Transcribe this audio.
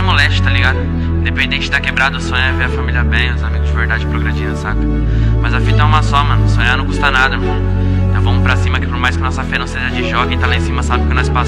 moleste, tá ligado? Independente de tá quebrado, o sonho é ver a família bem, os amigos de verdade progredindo, saca? Mas a fita é uma só, mano. Sonhar não custa nada, mano. Então vamos pra cima, que por mais que nossa fé não seja de jogo, quem tá lá em cima sabe que nós passamos.